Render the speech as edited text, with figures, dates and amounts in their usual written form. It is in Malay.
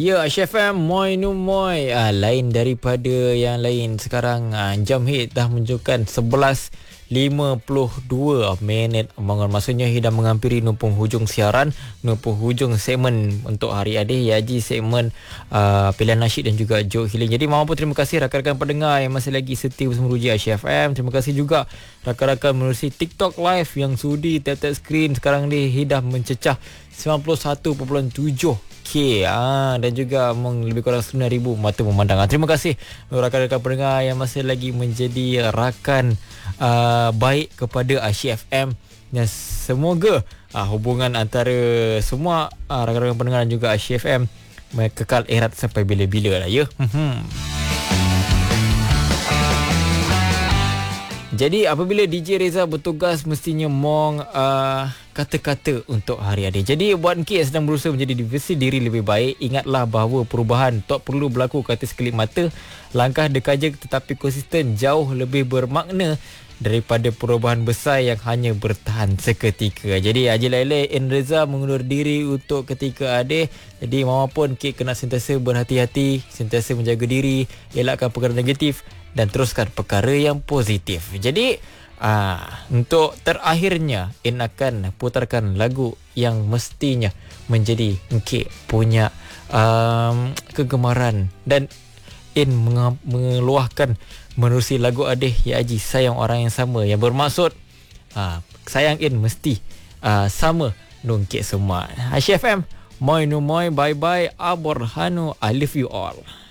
Ya, HFM Moi Nu Moi. Lain daripada yang lain. Sekarang jam hit dah menunjukkan 11.52 minit. Maksudnya dah menghampiri numpung hujung siaran, numpung hujung segmen untuk hari ini, iaitu segmen pilihan nasyid dan juga joke healing. Jadi mohon pun terima kasih rakan-rakan pendengar yang masih lagi setia bersama Ruji HFM. Terima kasih juga rakan-rakan menerusi TikTok live yang sudi tap-tap skrin sekarang ni dah mencecah 91.7K dan juga lebih kurang 9,000 mata memandang. Terima kasih rakan-rakan pendengar yang masih lagi menjadi rakan baik kepada HFM, dan semoga hubungan antara semua rakan-rakan pendengar dan juga HFM kekal erat sampai bila-bila lah ya. Jadi apabila DJ Reza bertugas, mestinya mong kata-kata untuk hari ini. Jadi buat Encik yang sedang berusaha menjadi versi diri lebih baik, ingatlah bahawa perubahan tak perlu berlaku kata sekelip mata. Langkah dekaja tetapi konsisten jauh lebih bermakna daripada perubahan besar yang hanya bertahan seketika. Jadi Haji Lailai N. Reza mengundur diri untuk ketika ada. Jadi maupun Encik kena sentiasa berhati-hati, sentiasa menjaga diri, elakkan perkara negatif dan teruskan perkara yang positif. Jadi untuk terakhirnya In akan putarkan lagu yang mestinya menjadi Encik punya kegemaran, dan In mengeluahkan menerusi lagu Adeh Ya Haji sayang orang yang sama, yang bermaksud sayang In mesti sama nu Encik semua. HFM Moi Nu Moi, bye bye, Aborhanu, I love you all.